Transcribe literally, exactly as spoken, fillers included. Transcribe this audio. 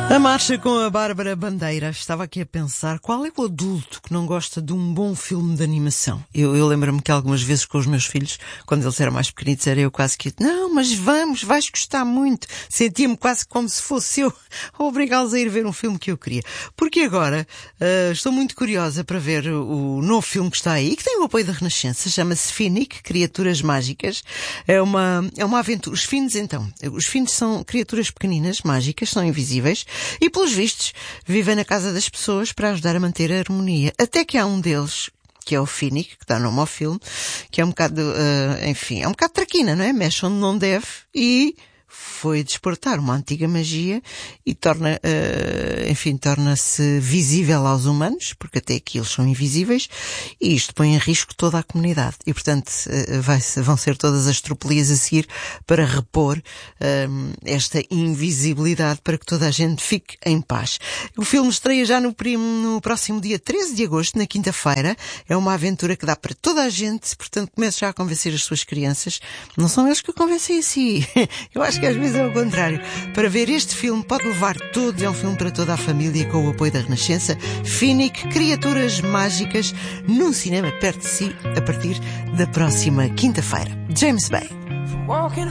A marcha com a Bárbara Bandeira. Estava aqui a pensar, qual é o adulto que não gosta de um bom filme de animação? Eu, eu lembro-me que algumas vezes com os meus filhos, quando eles eram mais pequenitos, era eu quase que, não, mas vamos, vais gostar muito. Sentia-me quase como se fosse eu a obrigá-los a ir ver um filme que eu queria. Porque agora uh, estou muito curiosa para ver o, o novo filme que está aí, que tem o apoio da Renascença, chama-se Finnick, Criaturas Mágicas. É uma, é uma aventura. Os Finns, então, os Finns são criaturas pequeninas, mágicas, são invisíveis, e, pelos vistos, vivem na casa das pessoas para ajudar a manter a harmonia. Até que há um deles, que é o Finnick, que dá nome ao filme, que é um bocado, uh, enfim, é um bocado traquina, não é? Mexe onde não deve e foi desportar uma antiga magia e torna, uh, enfim, torna-se visível aos humanos, porque até aqui eles são invisíveis, e isto põe em risco toda a comunidade. E, portanto, uh, vai, vão ser todas as tropelias a seguir para repor uh, esta invisibilidade para que toda a gente fique em paz. O filme estreia já no, prim, no próximo dia treze de agosto, na quinta-feira. É uma aventura que dá para toda a gente, portanto, comece já a convencer as suas crianças. Não são eles que o convencem a si. Eu acho que às vezes é o contrário. Para ver este filme pode levar todos, é um filme para toda a família com o apoio da Renascença. Finnick, Criaturas Mágicas, num cinema perto de si, a partir da próxima quinta-feira. James Bay.